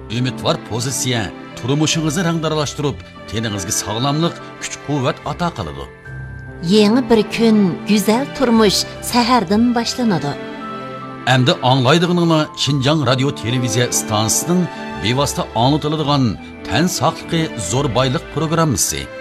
Ümidvar pozitsiya turmushingizni rangdaralashtirib, teningizga sog'lomlik, kuch-quvvat ato qiladi. Yeni bir kun, güzel turmuş sahardan boshlanadi. Endi anglaydig'ininglar Xinjiang radio televiziya stansiyasining bevosita anlatiladigan tan saqligi zo'r boylik programmasi.